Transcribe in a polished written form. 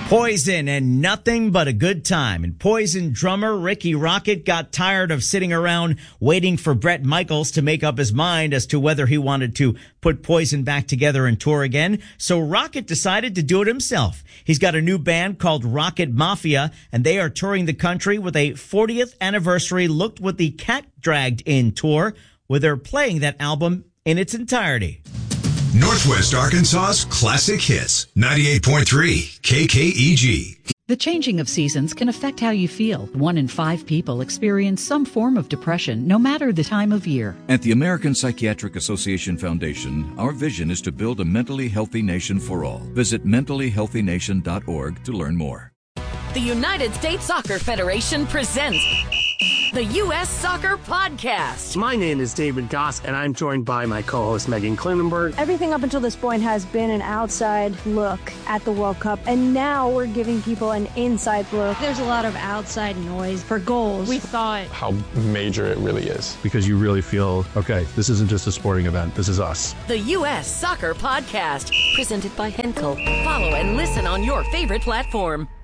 Poison and nothing but a good time. And Poison drummer Ricky Rocket got tired of sitting around waiting for Bret Michaels to make up his mind as to whether he wanted to put Poison back together and tour again. So Rocket decided to do it himself. He's got a new band called Rocket Mafia, and they are touring the country with a 40th anniversary Looked What the Cat Dragged In tour, where they're playing that album in its entirety. Northwest Arkansas's classic hits, 98.3 KKEG. The changing of seasons can affect how you feel. 1 in 5 people experience some form of depression, no matter the time of year. At the American Psychiatric Association Foundation, our vision is to build a mentally healthy nation for all. Visit mentallyhealthynation.org to learn more. The United States Soccer Federation presents the U.S. Soccer Podcast. My name is David Goss, and I'm joined by my co-host Megan Klinenberg. Everything up until this point has been an outside look at the World Cup, and now we're giving people an inside look. There's a lot of outside noise for goals. We thought how major it really is. Because you really feel, okay, this isn't just a sporting event, this is us. The U.S. Soccer Podcast, presented by Henkel. Follow and listen on your favorite platform.